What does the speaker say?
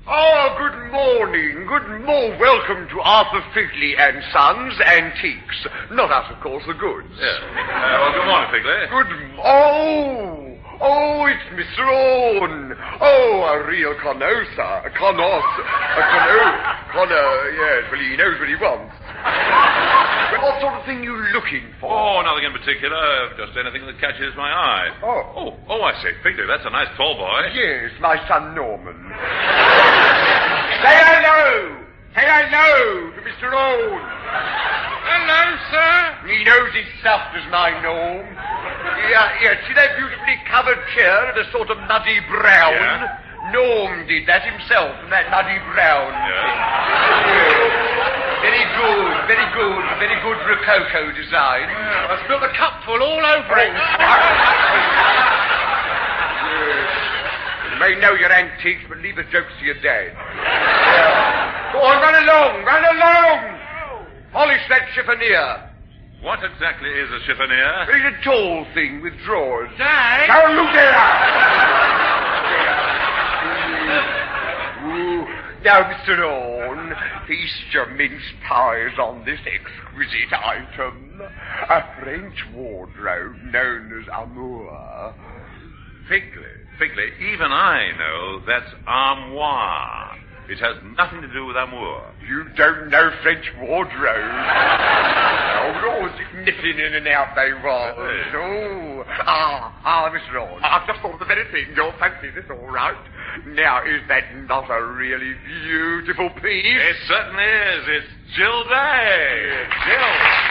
Oh, welcome to Arthur Figley and Sons Antiques. Not us, of course, the goods. Yes. Well, good morning, Figley. Oh, it's Mr. Orne. Oh, a real connoisseur. Yes, well, he knows what he wants. Well, what sort of thing are you looking for? Oh, nothing in particular. Just anything that catches my eye. Oh, I say, Figley, that's a nice tall boy. Yes, my son Norman. Say hello to Mr. Orne. Hello, sir. He knows his stuff, does my Norm. Yeah, see that beautifully covered chair, the sort of muddy brown? Yeah. Norm did that himself, from that muddy brown. Yeah. Very good Rococo design. I spilled a cupful all over it. You may know your antiques, but leave the jokes to your dad. Go on, run along! Polish that chiffonier. What exactly is a chiffonier? It's a tall thing with drawers. Dad? Now look there! Now, Mr. Orne, feast your mince pies on this exquisite item. A French wardrobe known as Amour. Figley, even I know that's armoire. It has nothing to do with amour. You don't know French wardrobe. Oh, nipping in and out they was. Mr. Orne, I've just thought of the very thing. You'll fancy this, all right. Now, is that not a really beautiful piece? It certainly is. It's Jill Day. Jill.